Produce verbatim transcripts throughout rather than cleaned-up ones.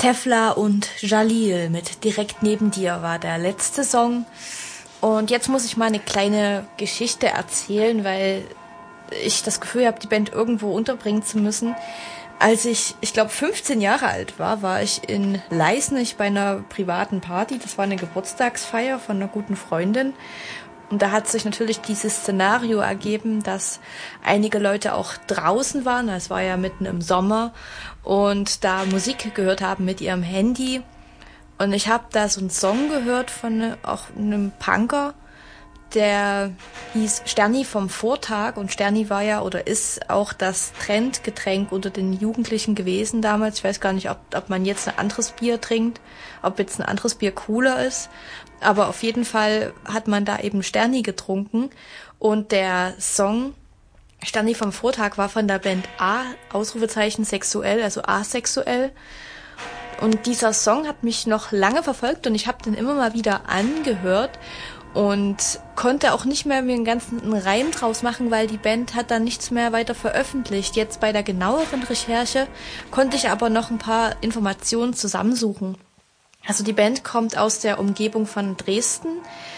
Kefla und Jalil mit Direkt neben dir war der letzte Song. Und jetzt muss ich mal eine kleine Geschichte erzählen, weil ich das Gefühl habe, die Band irgendwo unterbringen zu müssen. Als ich, ich glaube, fünfzehn Jahre alt war, war ich in Leisnig bei einer privaten Party. Das war eine Geburtstagsfeier von einer guten Freundin. Und da hat sich natürlich dieses Szenario ergeben, dass einige Leute auch draußen waren. Es war ja mitten im Sommer und da Musik gehört haben mit ihrem Handy. Und ich habe da so einen Song gehört von auch einem Punker, der hieß Sterni vom Vortag. Und Sterni war ja oder ist auch das Trendgetränk unter den Jugendlichen gewesen damals. Ich weiß gar nicht, ob, ob man jetzt ein anderes Bier trinkt, ob jetzt ein anderes Bier cooler ist. Aber auf jeden Fall hat man da eben Sterni getrunken. Und der Song Sterni vom Vortag war von der Band A, Ausrufezeichen sexuell, also asexuell. Und dieser Song hat mich noch lange verfolgt und ich habe den immer mal wieder angehört und konnte auch nicht mehr mir einen ganzen Reim draus machen, weil die Band hat dann nichts mehr weiter veröffentlicht. Jetzt bei der genaueren Recherche konnte ich aber noch ein paar Informationen zusammensuchen. Also die Band kommt aus der Umgebung von Dresden.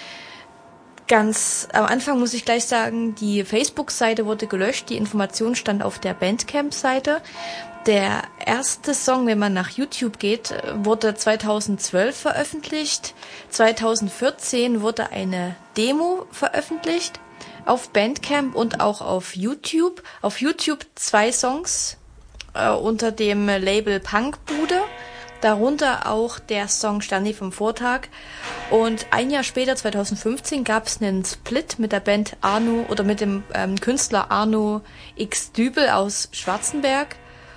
Ganz am Anfang muss ich gleich sagen, die Facebook-Seite wurde gelöscht, die Information stand auf der Bandcamp-Seite. Der erste Song, wenn man nach YouTube geht, wurde zweitausendzwölf veröffentlicht. zweitausendvierzehn wurde eine Demo veröffentlicht auf Bandcamp und auch auf YouTube. Auf YouTube zwei Songs äh, unter dem Label Punkbude. Darunter auch der Song Sterni vom Vortag. Und ein Jahr später, zweitausendfünfzehn, gab es einen Split mit der Band Arno oder mit dem ähm, Künstler Arno X Dübel aus Schwarzenberg.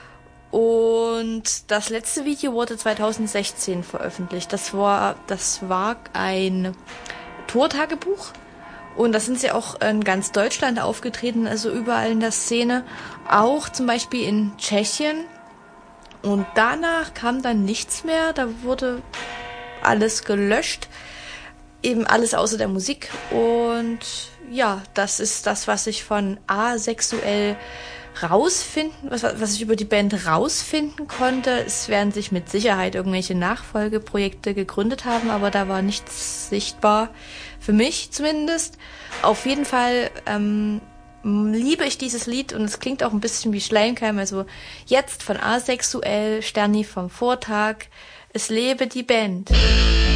Und das letzte Video wurde zweitausendsechzehn veröffentlicht. Das war, das war ein Tourtagebuch. Und da sind sie auch in ganz Deutschland aufgetreten, also überall in der Szene. Auch zum Beispiel in Tschechien. Und danach kam dann nichts mehr, da wurde alles gelöscht, eben alles außer der Musik. Und ja, das ist das, was ich von asexuell rausfinden, was, was ich über die Band rausfinden konnte. Es werden sich mit Sicherheit irgendwelche Nachfolgeprojekte gegründet haben, aber da war nichts sichtbar, für mich zumindest. Auf jeden Fall ähm, liebe ich dieses Lied und es klingt auch ein bisschen wie Schleimkeim, also jetzt von asexuell, Sterni vom Vortag, es lebe die Band.